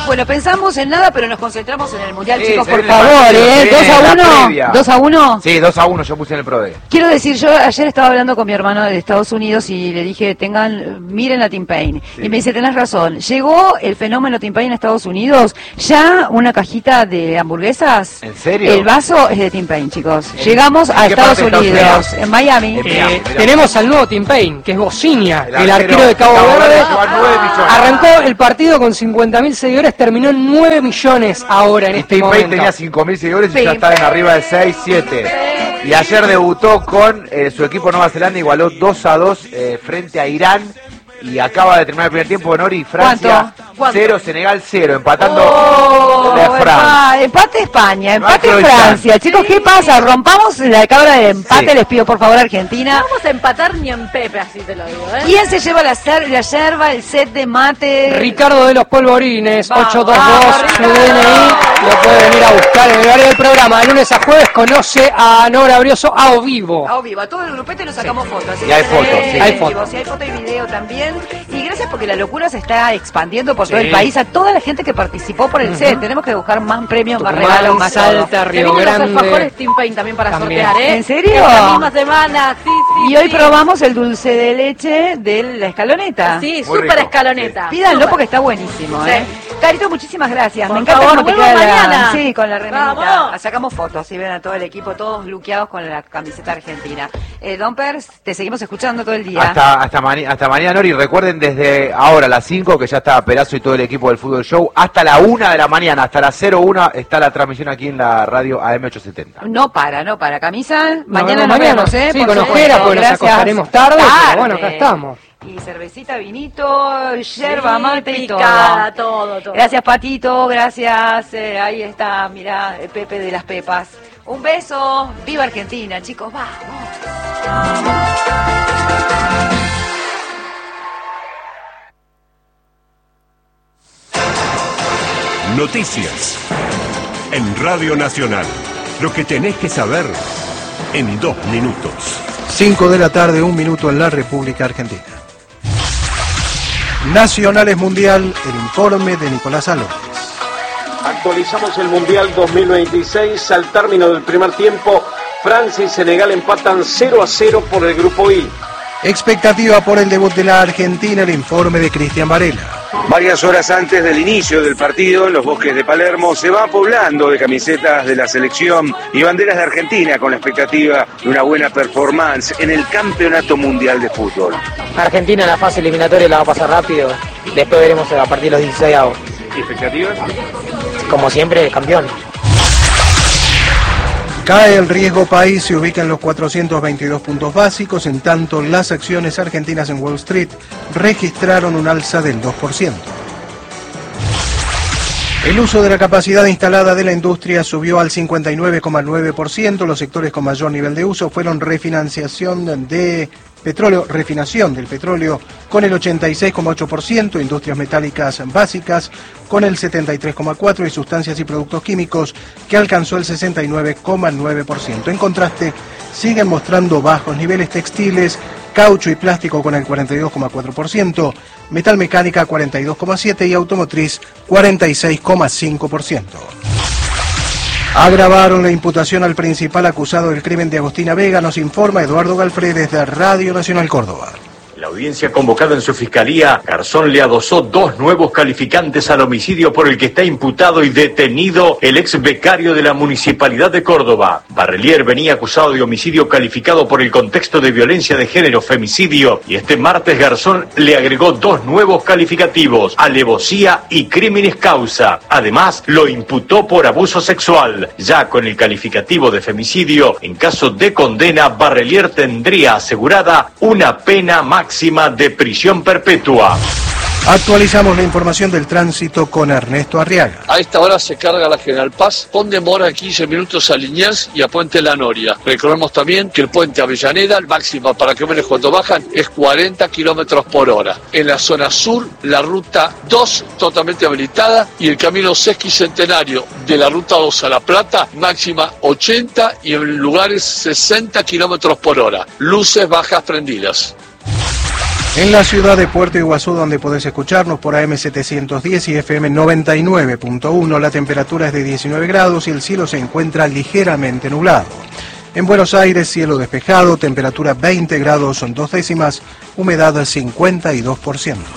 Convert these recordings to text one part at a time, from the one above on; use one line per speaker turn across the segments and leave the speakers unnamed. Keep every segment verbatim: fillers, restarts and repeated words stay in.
Bueno, pensamos en nada, pero nos concentramos en el Mundial,
Sí,
chicos,
se
por
viene el
favor,
partido, se
¿eh?
viene
¿dos a
la
uno?
previa.
¿dos a uno?
Sí, dos a uno yo puse en el PRODE.
Quiero decir, yo ayer estaba hablando con mi hermano de Estados Unidos y le dije, tengan, miren la T-Pain.
Sí.
Y me dice, tenés razón, llegó el fenómeno T-Pain a Estados Unidos, ya una cajita de hamburguesas.
¿En serio?
El vaso es de T-Pain, chicos.
¿En-
Llegamos
en
a
qué
Estados
parte de
Unidos,
Estados
en Miami.
En
Eh,
Mirá, mirá.
tenemos al nuevo T-Pain, que es Bocinia, el,
El
arquero,
arquero
de Cabo,
Cabo
Verde.
Verde lleva nueve millones.
Arrancó el partido con cincuenta mil seguidores, terminó en nueve millones ahora en
Y
este
T-Pain
momento.
tenía cinco mil seguidores y ya
Pim,
está en arriba de seis, siete. Y ayer debutó con eh, su equipo Nueva Zelanda, igualó dos a dos eh, frente a Irán. Y acaba de terminar el primer tiempo, Nori, Francia
¿Cuánto? ¿Cuánto?
cero, Senegal cero, empatando
Oh,
de Francia.
empa- empate España,
No hay
empate
Croacia.
Francia. Chicos, ¿qué pasa? Rompamos la cabra del empate,
Sí.
les pido por favor, Argentina.
No vamos a empatar ni en Pepe, así te lo digo, ¿eh?
¿Quién se lleva la, cer- la yerba, el set de mate?
Ricardo de los Polvorines,
Vamos,
ocho dos dos, su D N I, lo puede venir a buscar en el horario del programa. De lunes a jueves conoce a Nora Brioso a vivo.
A vivo, a todo el grupete nos sacamos fotos. así
Y hay
que
fotos,
tenés-
sí.
Hay
vivo,
fotos.
sí, hay foto y video también. Y gracias porque la locura se está expandiendo por todo
Sí.
el país, a toda la gente que participó por el set. Tenemos que buscar más premios, más
Tucumán,
regalos, más todo.
Salta,
Se
Río
vienen los
Grande.
alfajores Team Pain también para
También.
sortear, ¿eh?
¿En serio?
Esta misma semana, sí, sí.
Y hoy
sí.
probamos el dulce de leche de la escaloneta.
Sí,
Muy
súper
rico.
escaloneta.
Pídanlo
Súper.
porque está buenísimo,
Sí.
¿eh? Carito, muchísimas gracias.
Por
Me encanta
favor,
cómo te
nos vemos
queda la...
mañana.
Sí, con la remerita.
Vamos.
Sacamos fotos y ven a todo el equipo, todos luqueados con la camiseta argentina. Eh, Don Pers, te seguimos escuchando todo el día.
Hasta, hasta, mani- hasta mañana, Nori. Recuerden desde ahora a las cinco, que ya está Perazo y todo el equipo del Fútbol Show, hasta la una de la mañana, hasta las cero una está la transmisión aquí en la radio A M ochocientos setenta.
No para, no para. Camisa,
Nos
mañana
vemos
nos
mañana.
vemos, ¿eh?
Sí,
Por
con
supuesto.
ojeras, porque nos
Gracias.
acostaremos tarde, pero bueno, acá
Tarde.
estamos.
Y cervecita, vinito, yerba,
Sí,
mate y todo.
picada, todo, todo.
Gracias, Patito, gracias. eh, ahí está, mirá, el Pepe de las Pepas. Un beso. Viva Argentina, chicos, vamos.
Noticias en Radio Nacional. Lo que tenés que saber en dos minutos.
cinco de la tarde, un minuto en la República Argentina. Nacionales Mundial, el informe de Nicolás Álvarez.
Actualizamos el Mundial dos mil veintiséis. Al término del primer tiempo, Francia y Senegal empatan cero a cero por el grupo I.
Expectativa por el debut de la Argentina, el informe de Cristian Varela.
Varias horas antes del inicio del partido, en los bosques de Palermo se va poblando de camisetas de la selección y banderas de Argentina con la expectativa de una buena performance en el Campeonato Mundial de Fútbol.
Argentina en la fase eliminatoria la va a pasar rápido, después veremos a partir de los dieciséis avos.
¿Y expectativas?
Como siempre, campeón.
Cae el riesgo país, se ubica en los cuatrocientos veintidós puntos básicos, en tanto las acciones argentinas en Wall Street registraron un alza del dos por ciento. El uso de la capacidad instalada de la industria subió al cincuenta y nueve coma nueve por ciento. Los sectores con mayor nivel de uso fueron refinanciación de petróleo, refinación del petróleo con el ochenta y seis coma ocho por ciento, industrias metálicas básicas con el setenta y tres coma cuatro por ciento y sustancias y productos químicos que alcanzó el sesenta y nueve coma nueve por ciento. En contraste, siguen mostrando bajos niveles textiles, caucho y plástico con el cuarenta y dos coma cuatro por ciento, metal mecánica cuarenta y dos coma siete por ciento y automotriz cuarenta y seis coma cinco por ciento. Agravaron la imputación al principal acusado del crimen de Agostina Vega, nos informa Eduardo Galfré desde Radio Nacional Córdoba.
La audiencia convocada en su fiscalía, Garzón le adosó dos nuevos calificantes al homicidio por el que está imputado y detenido el ex becario de la Municipalidad de Córdoba. Barrelier venía acusado de homicidio calificado por el contexto de violencia de género, femicidio, y este martes Garzón le agregó dos nuevos calificativos, alevosía y crímenes causa. Además, lo imputó por abuso sexual. Ya con el calificativo de femicidio, en caso de condena, Barrelier tendría asegurada una pena máxima máxima de prisión perpetua.
Actualizamos la información del tránsito con Ernesto Arriaga.
A esta hora se carga la General Paz, con demora quince minutos a Liniers y a Puente La Noria. Recordemos también que el puente Avellaneda, el máximo para camiones cuando bajan, es cuarenta kilómetros por hora. En la zona sur, la ruta dos totalmente habilitada y el camino sesquicentenario de la ruta dos a La Plata, máxima ochenta y en lugares sesenta kilómetros por hora. Luces bajas prendidas.
En la ciudad de Puerto Iguazú, donde podés escucharnos por A M setecientos diez y F M noventa y nueve punto uno, la temperatura es de diecinueve grados y el cielo se encuentra ligeramente nublado. En Buenos Aires, cielo despejado, temperatura veinte grados son dos décimas, humedad cincuenta y dos por ciento.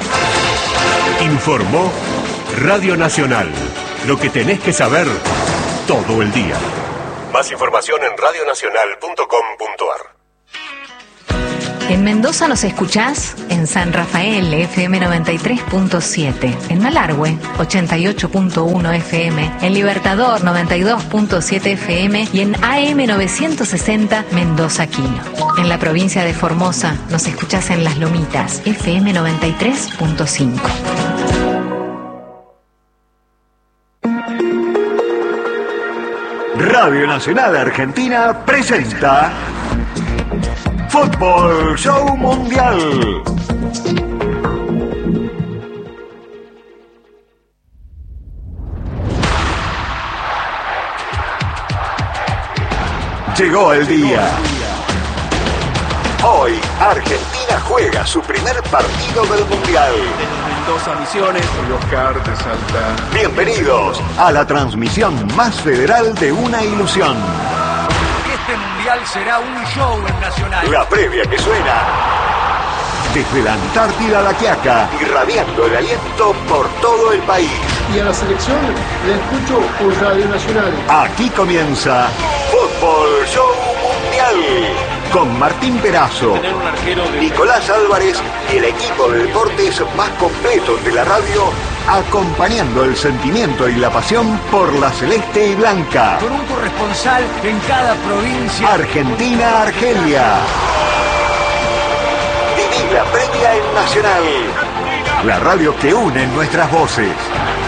Informó Radio Nacional. Lo que tenés que saber todo el día. Más información en radio nacional punto com punto a r.
En Mendoza nos escuchás en San Rafael, F M noventa y tres punto siete, en Malargüe, ochenta y ocho punto uno F M, en Libertador, noventa y dos punto siete F M y en A M novecientos sesenta Mendoza Quino. En la provincia de Formosa nos escuchás en Las Lomitas, F M noventa y tres punto cinco.
Radio Nacional Argentina presenta Fútbol Show Mundial. Llegó el día. Hoy Argentina juega su primer partido del Mundial.
Mendoza Misiones y Oscar de Salta.
Bienvenidos a la transmisión más federal de una ilusión.
Este mundial será un show en Nacional.
La previa que suena desde la Antártida a la Quiaca, irradiando el aliento por todo el país.
Y a la selección la escucho por Radio Nacional.
Aquí comienza Fútbol Show Mundial con Martín Perazo, de... Nicolás Álvarez y el equipo de deportes más completo de la radio, acompañando el sentimiento y la pasión por la celeste y blanca.
Con un corresponsal en cada provincia.
Argentina-Argelia. Viví la previa en Nacional. La radio que une nuestras voces.